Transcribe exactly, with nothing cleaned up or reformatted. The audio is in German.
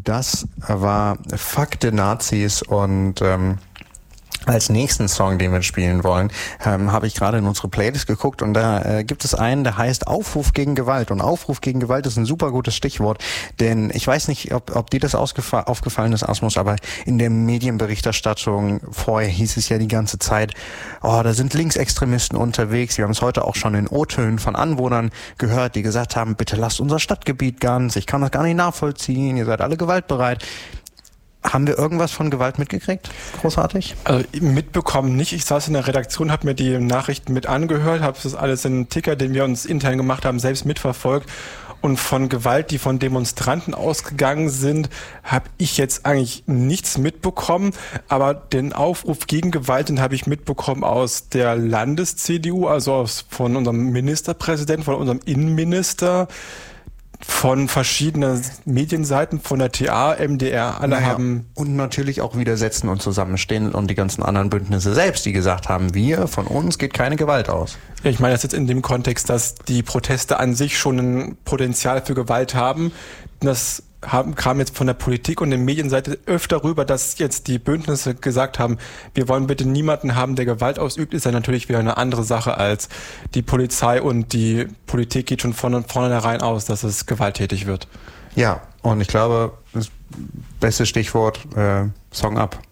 Das war Fuck the Nazis und ähm, als nächsten Song, den wir spielen wollen, ähm, habe ich gerade in unsere Playlist geguckt und da äh, gibt es einen, der heißt Aufruf gegen Gewalt. Und Aufruf gegen Gewalt ist ein super gutes Stichwort, denn ich weiß nicht, ob, ob dir das ausgefa- aufgefallen ist, Asmus, aber in der Medienberichterstattung vorher hieß es ja die ganze Zeit, oh, da sind Linksextremisten unterwegs. Wir haben es heute auch schon in O-Tönen von Anwohnern gehört, die gesagt haben, bitte lasst unser Stadtgebiet ganz, ich kann das gar nicht nachvollziehen, ihr seid alle gewaltbereit. Haben wir irgendwas von Gewalt mitgekriegt? Großartig? Also mitbekommen nicht. Ich saß in der Redaktion, habe mir die Nachrichten mit angehört, habe das alles in einen Ticker, den wir uns intern gemacht haben, selbst mitverfolgt. Und von Gewalt, die von Demonstranten ausgegangen sind, habe ich jetzt eigentlich nichts mitbekommen. Aber den Aufruf gegen Gewalt, den habe ich mitbekommen aus der Landes-C D U, also aus, von unserem Ministerpräsidenten, von unserem Innenminister, von verschiedenen Medienseiten, von der T A, M D R, alle naja, haben... Und natürlich auch widersetzen und zusammenstehen und die ganzen anderen Bündnisse selbst, die gesagt haben, wir, von uns geht keine Gewalt aus. Ja, ich meine das jetzt in dem Kontext, dass die Proteste an sich schon ein Potenzial für Gewalt haben. Das haben, kam jetzt von der Politik und der Medienseite öfter rüber, dass jetzt die Bündnisse gesagt haben, wir wollen bitte niemanden haben, der Gewalt ausübt, ist ja natürlich wieder eine andere Sache als die Polizei und die Politik geht schon von vornherein aus, dass es gewalttätig wird. Ja, und ich glaube, das beste Stichwort, äh, Song ab.